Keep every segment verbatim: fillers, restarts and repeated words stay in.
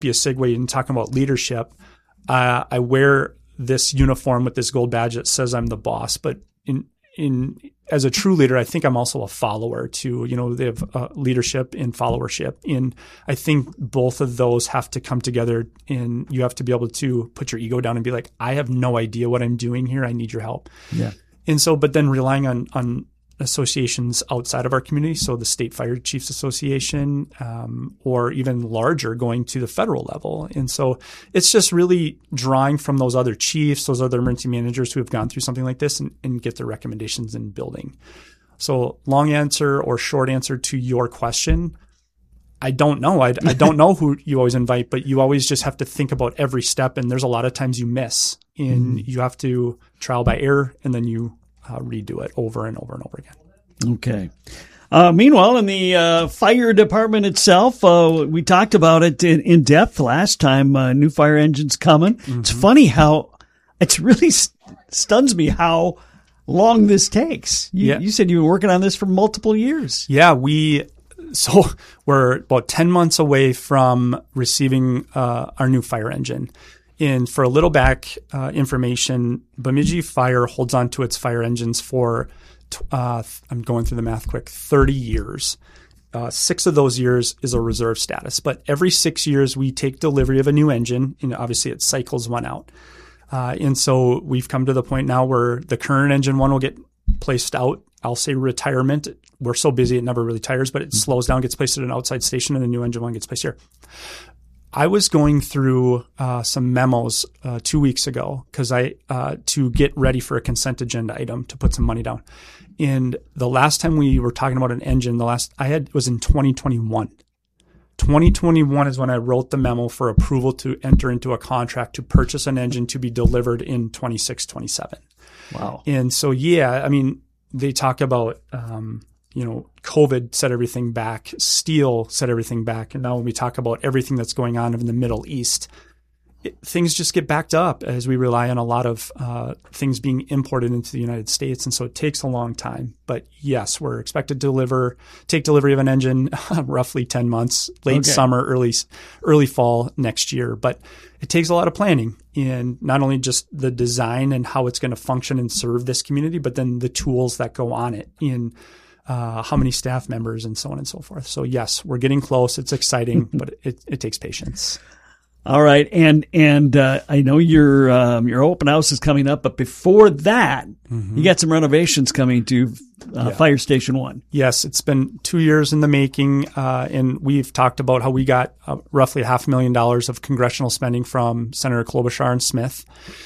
be a segue in talking about leadership. Uh, I wear this uniform with this gold badge that says I'm the boss, but in in as a true leader, I think I'm also a follower too. You know, they have uh, leadership and followership. And I think both of those have to come together, and you have to be able to put your ego down and be like, I have no idea what I'm doing here. I need your help. Yeah. And so, but then relying on, on associations outside of our community, so the State Fire Chiefs Association, um, or even larger, going to the federal level. And so it's just really drawing from those other chiefs, those other emergency managers who have gone through something like this, and, and get their recommendations in building. So long answer or short answer to your question, I don't know. I, I don't know who you always invite, but you always just have to think about every step. And there's a lot of times you miss, and mm. you have to trial by error, and then you Uh, redo it over and over and over again. Okay. Uh, meanwhile, in the uh, fire department itself, uh, we talked about it in, in depth last time. Uh, new fire engines coming. Mm-hmm. It's funny how it's really st- stuns me how long this takes. You, yeah. you said you were working on this for multiple years. Yeah, we. So we're about ten months away from receiving uh, our new fire engine. And for a little back uh, information, Bemidji Fire holds on to its fire engines for, uh, I'm going through the math quick, thirty years. Uh, six of those years is a reserve status. But every six years, we take delivery of a new engine, and obviously it cycles one out. Uh, and so we've come to the point now where the current engine one will get placed out. I'll say retirement. We're so busy it never really tires, but it mm-hmm. slows down, gets placed at an outside station, and the new engine one gets placed here. I was going through uh, some memos uh, two weeks ago because I uh, to get ready for a consent agenda item to put some money down. And the last time we were talking about an engine, the last I had was in twenty twenty-one. twenty twenty-one is when I wrote the memo for approval to enter into a contract to purchase an engine to be delivered in twenty-six, twenty-seven. Wow. And so, yeah, I mean, they talk about um, you know, COVID set everything back, steel set everything back. And now when we talk about everything that's going on in the Middle East, it, things just get backed up as we rely on a lot of uh, things being imported into the United States. And so it takes a long time. But yes, we're expected to deliver, take delivery of an engine roughly ten months, late okay. summer, early, early fall next year. But it takes a lot of planning, and not only just the design and how it's going to function and serve this community, but then the tools that go on it in Uh, how many staff members, and so on and so forth. So yes, we're getting close. It's exciting, but it, it takes patience. All right. And, and, uh, I know your, um, your open house is coming up, but before that, mm-hmm. you got some renovations coming to, uh, yeah. Fire Station One. Yes. It's been two years in the making. Uh, and we've talked about how we got uh, roughly half a million dollars of congressional spending from Senator Klobuchar and Smith.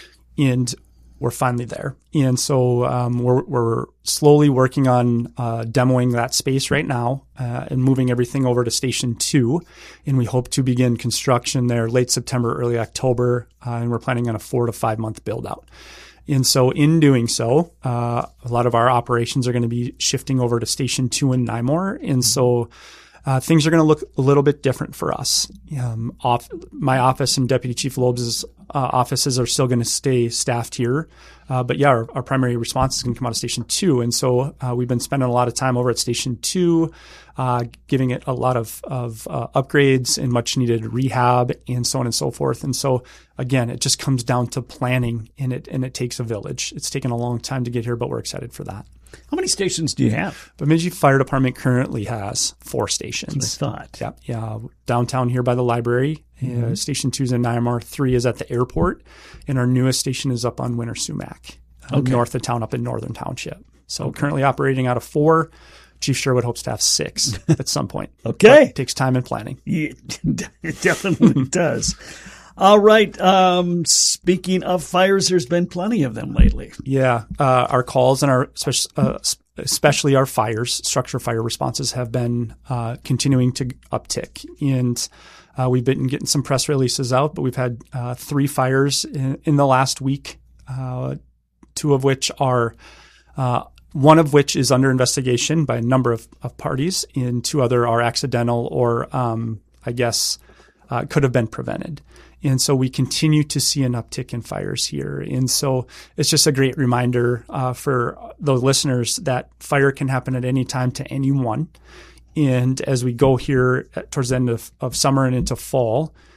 And we're finally there. And so um, we're, we're slowly working on uh, demoing that space right now uh, and moving everything over to Station two. And we hope to begin construction there late September, early October. Uh, and we're planning on a four to five month build out. And so in doing so, uh, a lot of our operations are going to be shifting over to Station two in Nymore. And so Uh, things are going to look a little bit different for us. Um, off, my office and Deputy Chief Loeb's uh, offices are still going to stay staffed here. Uh, but yeah, our, our primary response is going to come out of Station two. And so uh, we've been spending a lot of time over at Station two, uh, giving it a lot of, of uh, upgrades and much needed rehab and so on and so forth. And so again, it just comes down to planning, and it, and it takes a village. It's taken a long time to get here, but we're excited for that. How many stations do you have? Bemidji Fire Department currently has four stations. That's what I thought. Yeah, yeah. Downtown here by the library. Mm-hmm. Uh, station two is in Nymar. Three is at the airport. And our newest station is up on Winter Sumac, uh, okay. north of town, up in Northern Township. So okay. currently operating out of four. Chief Sherwood hopes to have six at some point. Okay. But it takes time and planning. Yeah, it definitely does. All right. Um, speaking of fires, there's been plenty of them lately. Yeah. Uh, our calls and our, uh, especially our fires, structure fire responses have been uh, continuing to uptick. And uh, we've been getting some press releases out, but we've had uh, three fires in, in the last week, uh, two of which are uh, one of which is under investigation by a number of, of parties, and two other are accidental or, um, I guess, uh, could have been prevented. And so we continue to see an uptick in fires here. And so it's just a great reminder uh, for the listeners that fire can happen at any time to anyone. And as we go here at, towards the end of, of summer and into fall,